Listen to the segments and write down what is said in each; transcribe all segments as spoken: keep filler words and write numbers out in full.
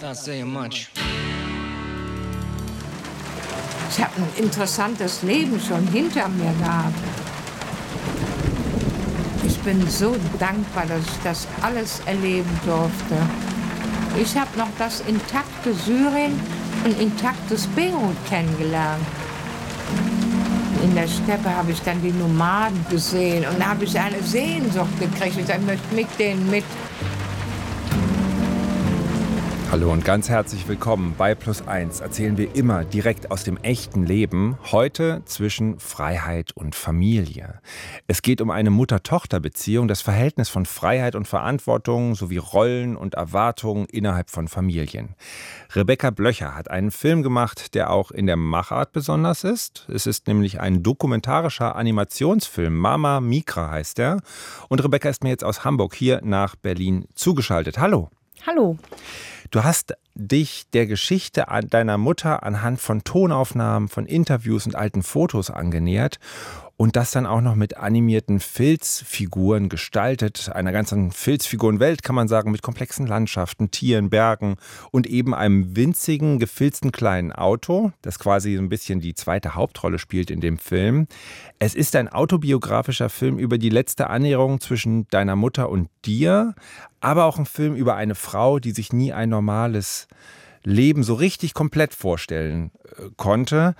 not saying much. Ich habe ein interessantes Leben schon hinter mir gehabt. Ich bin so dankbar, dass ich das alles erleben durfte. Ich habe noch das intakte Syrien und intaktes Beirut kennengelernt. In der Steppe habe ich dann die Nomaden gesehen und da habe ich eine Sehnsucht gekriegt. Ich möchte mit denen mit. Hallo und ganz herzlich willkommen bei Plus eins. Erzählen wir immer direkt aus dem echten Leben. Heute zwischen Freiheit und Familie. Es geht um eine Mutter-Tochter-Beziehung, das Verhältnis von Freiheit und Verantwortung sowie Rollen und Erwartungen innerhalb von Familien. Rebecca Blöcher hat einen Film gemacht, der auch in der Machart besonders ist. Es ist nämlich ein dokumentarischer Animationsfilm. Mama Mikra heißt er. Und Rebecca ist mir jetzt aus Hamburg hier nach Berlin zugeschaltet. Hallo. Hallo. Du hast dich der Geschichte deiner Mutter anhand von Tonaufnahmen, von Interviews und alten Fotos angenähert und das dann auch noch mit animierten Filzfiguren gestaltet. Einer ganzen Filzfigurenwelt, kann man sagen, mit komplexen Landschaften, Tieren, Bergen und eben einem winzigen, gefilzten kleinen Auto, das quasi so ein bisschen die zweite Hauptrolle spielt in dem Film. Es ist ein autobiografischer Film über die letzte Annäherung zwischen deiner Mutter und dir, aber auch ein Film über eine Frau, die sich nie ein normales Leben so richtig komplett vorstellen äh, konnte.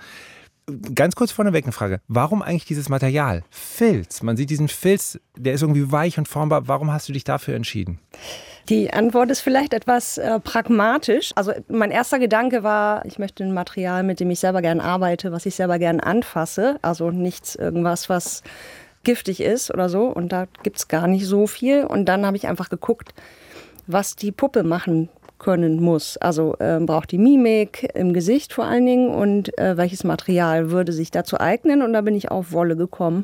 Ganz kurz vorneweg eine Frage. Warum eigentlich dieses Material? Filz. Man sieht diesen Filz, der ist irgendwie weich und formbar. Warum hast du dich dafür entschieden? Die Antwort ist vielleicht etwas äh, pragmatisch. Also mein erster Gedanke war, ich möchte ein Material, mit dem ich selber gern arbeite, was ich selber gern anfasse. Also nichts, irgendwas, was giftig ist oder so. Und da gibt es gar nicht so viel. Und dann habe ich einfach geguckt, was die Puppe machen können muss. Also äh, braucht die Mimik im Gesicht vor allen Dingen und äh, welches Material würde sich dazu eignen. Und da bin ich auf Wolle gekommen.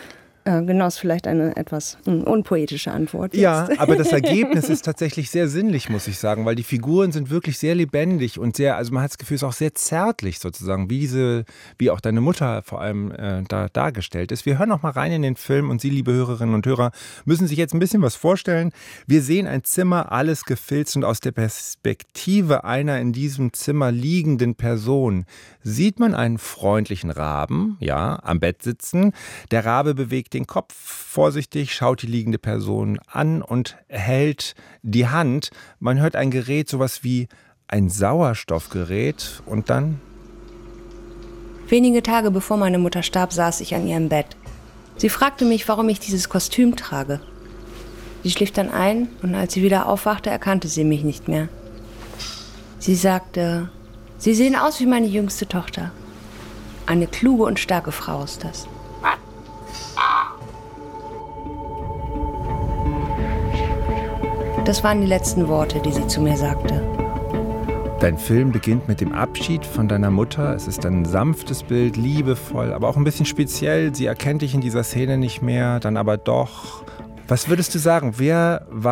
Äh, genau, ist vielleicht eine etwas mh, unpoetische Antwort jetzt. Ja, aber das Ergebnis ist tatsächlich sehr sinnlich, muss ich sagen, weil die Figuren sind wirklich sehr lebendig und sehr, also man hat das Gefühl, es ist auch sehr zärtlich sozusagen, wie diese, wie auch deine Mutter vor allem äh, da dargestellt ist. Wir hören noch mal rein in den Film und Sie, liebe Hörerinnen und Hörer, müssen sich jetzt ein bisschen was vorstellen. Wir sehen ein Zimmer, alles gefilzt und aus der Perspektive einer in diesem Zimmer liegenden Person sieht man einen freundlichen Raben, ja, am Bett sitzen. Der Rabe bewegt den Kopf vorsichtig, schaut die liegende Person an und hält die Hand. Man hört ein Gerät, sowas wie ein Sauerstoffgerät und dann... Wenige Tage bevor meine Mutter starb, saß ich an ihrem Bett. Sie fragte mich, warum ich dieses Kostüm trage. Sie schlief dann ein und als sie wieder aufwachte, erkannte sie mich nicht mehr. Sie sagte, Sie sehen aus wie meine jüngste Tochter. Eine kluge und starke Frau ist das. Das waren die letzten Worte, die sie zu mir sagte. Dein Film beginnt mit dem Abschied von deiner Mutter. Es ist ein sanftes Bild, liebevoll, aber auch ein bisschen speziell. Sie erkennt dich in dieser Szene nicht mehr, dann aber doch. Was würdest du sagen, wer war